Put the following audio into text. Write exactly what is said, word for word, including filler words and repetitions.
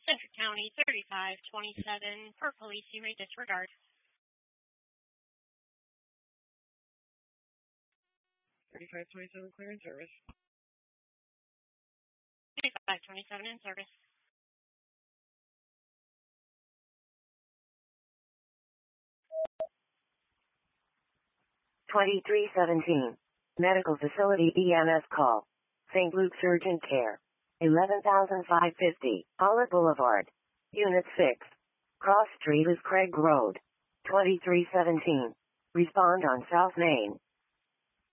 Central County thirty-five twenty-seven. For police, you may disregard. thirty-five twenty-seven clear in service. thirty-five twenty-seven in service. twenty-three seventeen. Medical Facility E M S call. Saint Luke's Urgent Care. eleven thousand five hundred fifty, Olive Boulevard. Unit six. Cross Street is Craig Road. twenty-three seventeen. Respond on South Main.